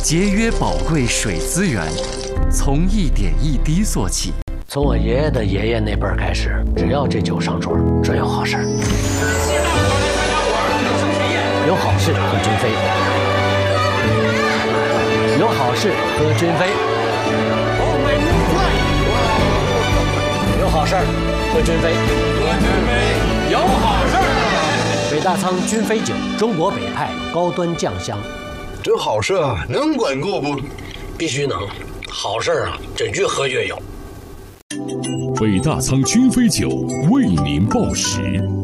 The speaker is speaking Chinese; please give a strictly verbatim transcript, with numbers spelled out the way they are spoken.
节约宝贵水资源，从一点一滴做起。 从我爷爷的爷爷那辈儿开始，只要这酒上桌，准有好事儿。有好事喝君飞，有好事喝君飞，有好事儿喝君飞， 喝君飞，有好事儿。 北大仓君飞酒，中国北派高端酱香。 这好事啊，能管够不？ 必须能，好事儿啊，这越喝越有。 北大仓君飞酒为您报时。